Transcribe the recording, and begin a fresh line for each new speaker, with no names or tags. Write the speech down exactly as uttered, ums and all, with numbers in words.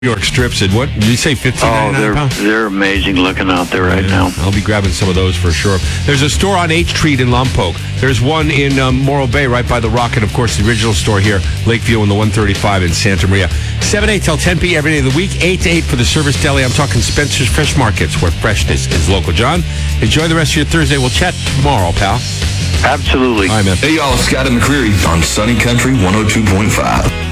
New York strips at what? Did you say fifteen
Oh,
ninety-nine
they're
pound?
they're amazing looking out there right
Yeah,
now.
I'll be grabbing some of those for sure. There's a store on H Street in Lompoc. There's one in um, Morro Bay right by the Rock, and of course the original store here, Lakeview, in the one thirty-five in Santa Maria. seven eight till ten p every day of the week, eight to eight for the service deli. I'm talking Spencer's Fresh Markets, where freshness is local. John, enjoy the rest of your Thursday. We'll chat tomorrow, pal.
Absolutely.
All right, man.
Hey, y'all, Scott and McCreary on Sunny Country one oh two point five.